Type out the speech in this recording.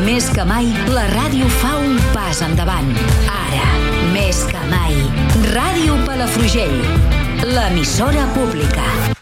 Més que mai, la ràdio fa un pas endavant. Ara, més que mai, Ràdio Palafrugell, l'emissora pública.